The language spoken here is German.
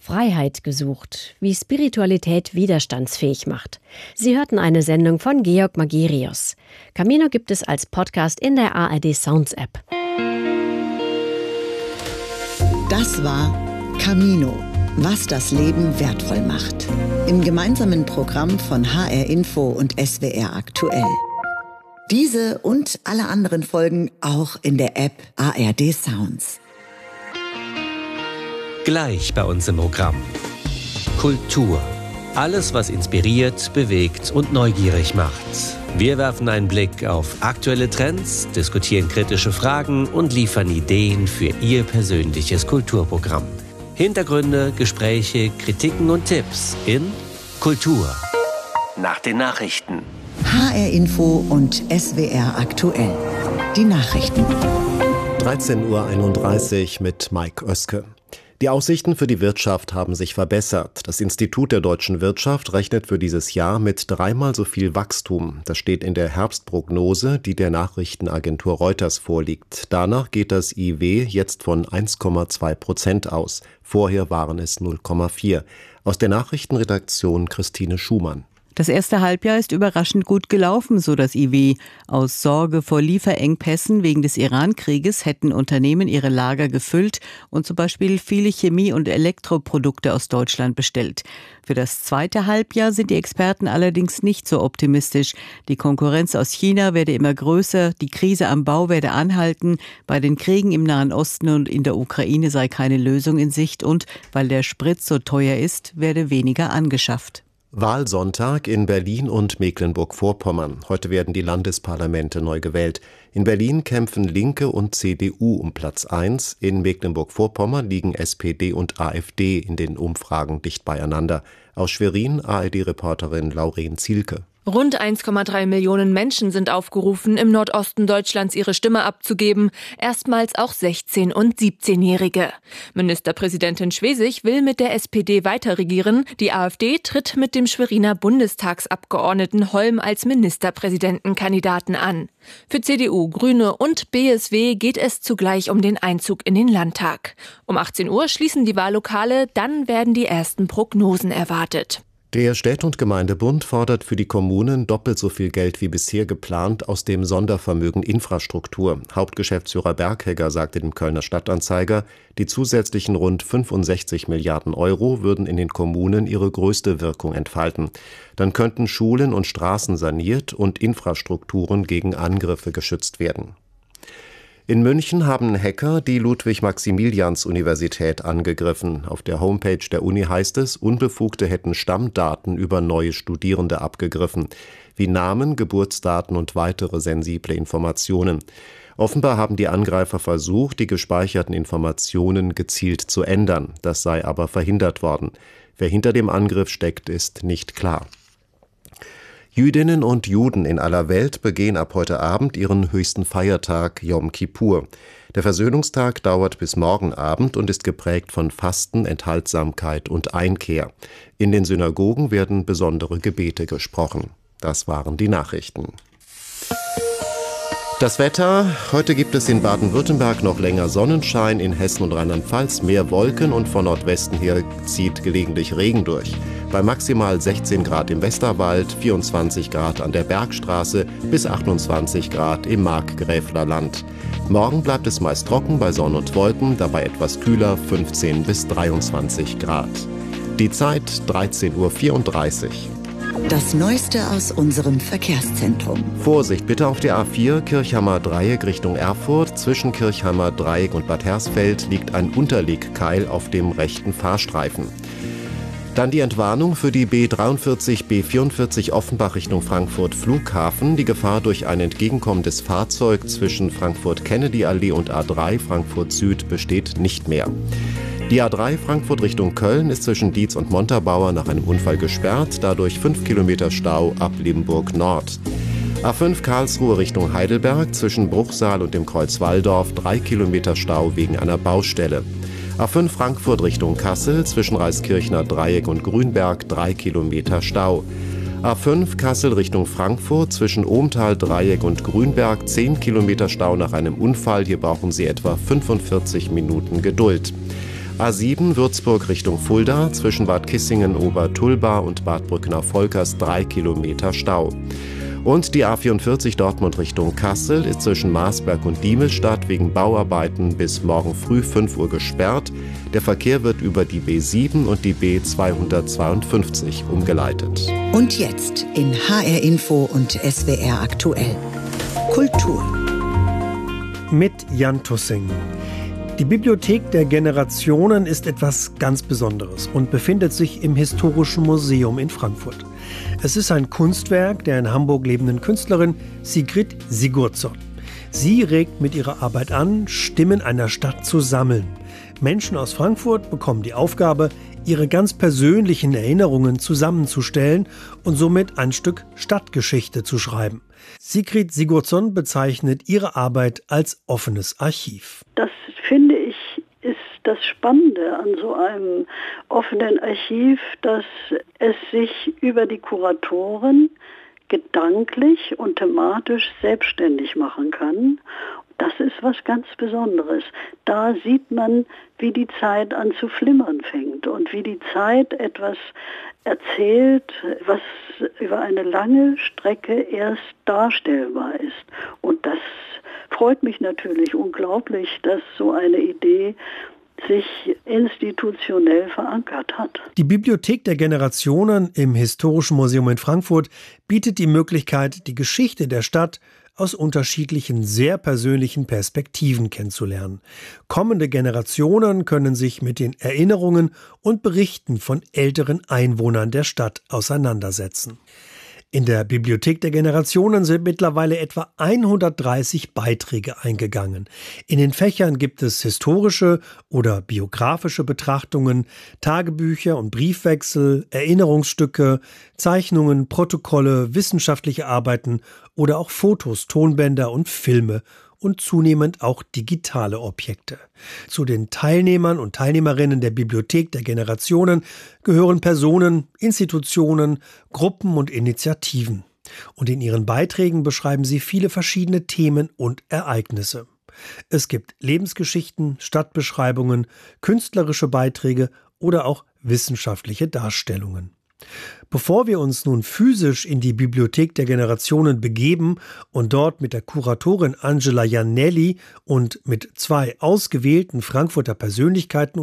Freiheit gesucht, wie Spiritualität widerstandsfähig macht. Sie hörten eine Sendung von Georg Magirius. Camino gibt es als Podcast in der ARD Sounds App. Das war Camino, was das Leben wertvoll macht. Im gemeinsamen Programm von HR Info und SWR aktuell. Diese und alle anderen Folgen auch in der App ARD Sounds. Gleich bei uns im Programm. Kultur. Alles, was inspiriert, bewegt und neugierig macht. Wir werfen einen Blick auf aktuelle Trends, diskutieren kritische Fragen und liefern Ideen für Ihr persönliches Kulturprogramm. Hintergründe, Gespräche, Kritiken und Tipps in Kultur. Nach den Nachrichten. HR Info und SWR aktuell. Die Nachrichten. 13:31 Uhr mit Mike Oeske. Die Aussichten für die Wirtschaft haben sich verbessert. Das Institut der deutschen Wirtschaft rechnet für dieses Jahr mit 3-mal so viel Wachstum. Das steht in der Herbstprognose, die der Nachrichtenagentur Reuters vorliegt. Danach geht das IW jetzt von 1,2% aus. Vorher waren es 0,4. Aus der Nachrichtenredaktion Christine Schumann. Das erste Halbjahr ist überraschend gut gelaufen, so das IW. Aus Sorge vor Lieferengpässen wegen des Iran-Krieges hätten Unternehmen ihre Lager gefüllt und zum Beispiel viele Chemie- und Elektroprodukte aus Deutschland bestellt. Für das zweite Halbjahr sind die Experten allerdings nicht so optimistisch. Die Konkurrenz aus China werde immer größer, die Krise am Bau werde anhalten, bei den Kriegen im Nahen Osten und in der Ukraine sei keine Lösung in Sicht und, weil der Sprit so teuer ist, werde weniger angeschafft. Wahlsonntag in Berlin und Mecklenburg-Vorpommern. Heute werden die Landesparlamente neu gewählt. In Berlin kämpfen Linke und CDU um Platz 1. In Mecklenburg-Vorpommern liegen SPD und AfD in den Umfragen dicht beieinander. Aus Schwerin ARD-Reporterin Lauren Zielke. Rund 1,3 Millionen Menschen sind aufgerufen, im Nordosten Deutschlands ihre Stimme abzugeben, erstmals auch 16- und 17-Jährige. Ministerpräsidentin Schwesig will mit der SPD weiterregieren. Die AfD tritt mit dem Schweriner Bundestagsabgeordneten Holm als Ministerpräsidentenkandidaten an. Für CDU, Grüne und BSW geht es zugleich um den Einzug in den Landtag. Um 18 Uhr schließen die Wahllokale, dann werden die ersten Prognosen erwartet. Der Städte- und Gemeindebund fordert für die Kommunen doppelt so viel Geld wie bisher geplant aus dem Sondervermögen Infrastruktur. Hauptgeschäftsführer Berghegger sagte dem Kölner Stadtanzeiger, die zusätzlichen rund 65 Milliarden Euro würden in den Kommunen ihre größte Wirkung entfalten. Dann könnten Schulen und Straßen saniert und Infrastrukturen gegen Angriffe geschützt werden. In München haben Hacker die Ludwig-Maximilians-Universität angegriffen. Auf der Homepage der Uni heißt es, Unbefugte hätten Stammdaten über neue Studierende abgegriffen, wie Namen, Geburtsdaten und weitere sensible Informationen. Offenbar haben die Angreifer versucht, die gespeicherten Informationen gezielt zu ändern. Das sei aber verhindert worden. Wer hinter dem Angriff steckt, ist nicht klar. Jüdinnen und Juden in aller Welt begehen ab heute Abend ihren höchsten Feiertag Yom Kippur. Der Versöhnungstag dauert bis morgen Abend und ist geprägt von Fasten, Enthaltsamkeit und Einkehr. In den Synagogen werden besondere Gebete gesprochen. Das waren die Nachrichten. Das Wetter. Heute gibt es in Baden-Württemberg noch länger Sonnenschein, in Hessen und Rheinland-Pfalz mehr Wolken und von Nordwesten her zieht gelegentlich Regen durch. Bei maximal 16 Grad im Westerwald, 24 Grad an der Bergstraße bis 28 Grad im Markgräfler Land. Morgen bleibt es meist trocken bei Sonne und Wolken, dabei etwas kühler, 15 bis 23 Grad. Die Zeit 13:34 Uhr. Das Neueste aus unserem Verkehrszentrum. Vorsicht bitte auf der A4 Kirchheimer Dreieck Richtung Erfurt. Zwischen Kirchheimer Dreieck und Bad Hersfeld liegt ein Unterlegkeil auf dem rechten Fahrstreifen. Dann die Entwarnung für die B43, B44 Offenbach Richtung Frankfurt Flughafen. Die Gefahr durch ein entgegenkommendes Fahrzeug zwischen Frankfurt-Kennedy-Allee und A3 Frankfurt Süd besteht nicht mehr. Die A3 Frankfurt Richtung Köln ist zwischen Dietz und Montabaur nach einem Unfall gesperrt, dadurch 5 Kilometer Stau ab Limburg Nord. A5 Karlsruhe Richtung Heidelberg zwischen Bruchsal und dem Kreuz Walldorf 3 Kilometer Stau wegen einer Baustelle. A5 Frankfurt Richtung Kassel zwischen Reiskirchner Dreieck und Grünberg 3 Kilometer Stau. A5 Kassel Richtung Frankfurt zwischen Ohmtal Dreieck und Grünberg 10 Kilometer Stau nach einem Unfall. Hier brauchen Sie etwa 45 Minuten Geduld. A7 Würzburg Richtung Fulda, zwischen Bad Kissingen-Obertulba und Bad Brückner-Volkers 3 Kilometer Stau. Und die A44 Dortmund Richtung Kassel ist zwischen Marsberg und Diemelstadt wegen Bauarbeiten bis morgen früh 5 Uhr gesperrt. Der Verkehr wird über die B7 und die B252 umgeleitet. Und jetzt in HR Info und SWR aktuell. Kultur. Mit Jan Tussing. Die Bibliothek der Generationen ist etwas ganz Besonderes und befindet sich im Historischen Museum in Frankfurt. Es ist ein Kunstwerk der in Hamburg lebenden Künstlerin Sigrid Sigurdsson. Sie regt mit ihrer Arbeit an, Stimmen einer Stadt zu sammeln. Menschen aus Frankfurt bekommen die Aufgabe, ihre ganz persönlichen Erinnerungen zusammenzustellen und somit ein Stück Stadtgeschichte zu schreiben. Sigrid Sigurdsson bezeichnet ihre Arbeit als offenes Archiv. Das finde ich ist das Spannende an so einem offenen Archiv, dass es sich über die Kuratoren gedanklich und thematisch selbstständig machen kann. Das ist was ganz Besonderes. Da sieht man, wie die Zeit an zu flimmern fängt und wie die Zeit etwas erzählt, was über eine lange Strecke erst darstellbar ist. Und das freut mich natürlich unglaublich, dass so eine Idee sich institutionell verankert hat. Die Bibliothek der Generationen im Historischen Museum in Frankfurt bietet die Möglichkeit, die Geschichte der Stadt aus unterschiedlichen, sehr persönlichen Perspektiven kennenzulernen. Kommende Generationen können sich mit den Erinnerungen und Berichten von älteren Einwohnern der Stadt auseinandersetzen. In der Bibliothek der Generationen sind mittlerweile etwa 130 Beiträge eingegangen. In den Fächern gibt es historische oder biografische Betrachtungen, Tagebücher und Briefwechsel, Erinnerungsstücke, Zeichnungen, Protokolle, wissenschaftliche Arbeiten oder auch Fotos, Tonbänder und Filme und zunehmend auch digitale Objekte. Zu den Teilnehmern und Teilnehmerinnen der Bibliothek der Generationen gehören Personen, Institutionen, Gruppen und Initiativen. Und in ihren Beiträgen beschreiben sie viele verschiedene Themen und Ereignisse. Es gibt Lebensgeschichten, Stadtbeschreibungen, künstlerische Beiträge oder auch wissenschaftliche Darstellungen. Bevor wir uns nun physisch in die Bibliothek der Generationen begeben und dort mit der Kuratorin Angela Janelli und mit 2 ausgewählten Frankfurter Persönlichkeiten